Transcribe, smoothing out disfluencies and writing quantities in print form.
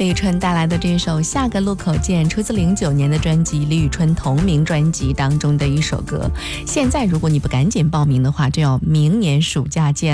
李宇春带来的这首《下个路口见》出自09年的专辑李宇春同名专辑当中的一首歌。现在如果你不赶紧报名的话，就要明年暑假见。